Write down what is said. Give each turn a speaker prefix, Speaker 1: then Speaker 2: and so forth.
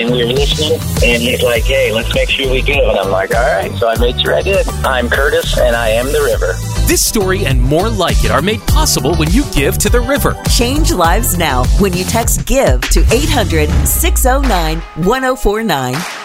Speaker 1: And we were listening, and he's like, hey, let's make sure we give. And I'm like, all right. So I made sure I did. I'm Curtis, and I am the river.
Speaker 2: This story and more like it are made possible when you give to the river.
Speaker 3: Change lives now when you text GIVE to 800-609-1049.